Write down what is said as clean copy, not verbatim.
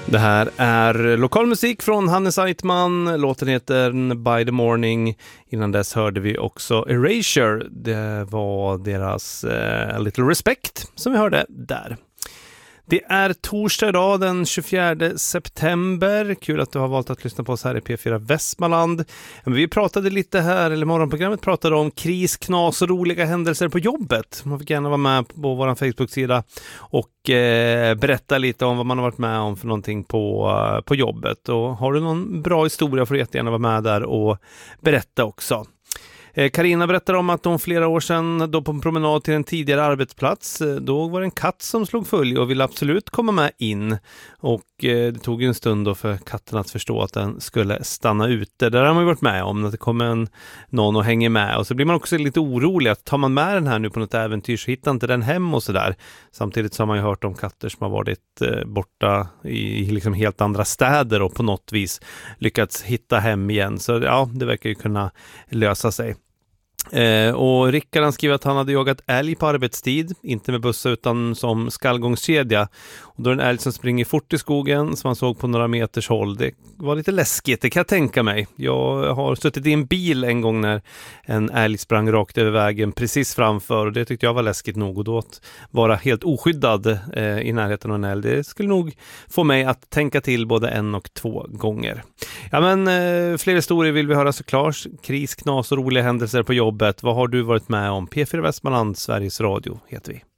Det här är lokal musik från Hannes Eitman. Låten heter By the Morning. Innan dess hörde vi också Erasure. Det var deras A Little Respect som vi hörde där. Det är torsdag idag den 24 september. Kul att du har valt att lyssna på oss här i P4 Västmanland. Vi pratade lite här, eller morgonprogrammet pratade om kris, knas och roliga händelser på jobbet. Man fick gärna vara med på vår Facebook-sida och berätta lite om vad man har varit med om för någonting på jobbet. Och har du någon bra historia får du jättegärna vara med där och berätta också. Carina berättar om att de flera år sedan då på en promenad till en tidigare arbetsplats, då var det en katt som slog följ och ville absolut komma med in. Och det tog en stund då för katten att förstå att den skulle stanna ute. Där har man ju varit med om att det kommer någon och hänger med. Och så blir man också lite orolig att tar man med den här nu på något äventyr så hittar inte den hem och sådär. Samtidigt så har man ju hört om katter som har varit borta i liksom helt andra städer och på något vis lyckats hitta hem igen. Så ja, det verkar ju kunna lösa sig. Och Rickard han skriver att han hade jagat älg på arbetstid, inte med bussar utan som skallgångskedja. Och då är en älg som springer fort i skogen som man såg på några meters håll. Det var lite läskigt, det kan jag tänka mig. Jag har suttit i en bil en gång när en älg sprang rakt över vägen precis framför, och det tyckte jag var läskigt nog. Och då att vara helt oskyddad i närheten av en älg, det skulle nog få mig att tänka till både en och två gånger. Ja, men fler historier vill vi höra såklart. Kris, knas och roliga händelser på jobbet. Vad har du varit med om? P4 Västmanland, Sveriges Radio heter vi.